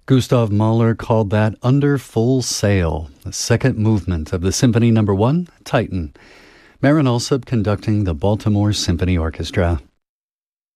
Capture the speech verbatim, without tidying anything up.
Gustav Mahler called that Under Full Sail, the second movement of the Symphony Number One, Titan. Marin Alsop conducting the Baltimore Symphony Orchestra.